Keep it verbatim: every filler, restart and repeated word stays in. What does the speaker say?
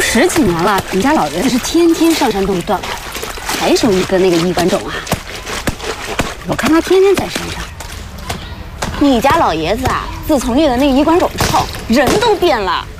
都十几年了，你家老爷子是天天上山动锻，还手一根那个衣冠冢啊？我看他天天在山上。 你家老爷子啊，自从练了那个衣冠冢之后，人都变了。